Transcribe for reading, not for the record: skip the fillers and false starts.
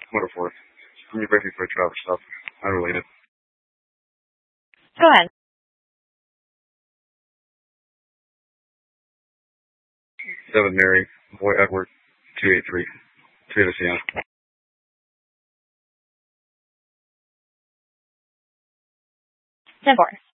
Motorforth. I'm your basically for travel stuff. Unrelated. Go ahead. 7 Mary, Boy Edward, 283. Toyota Sienna. 10-4.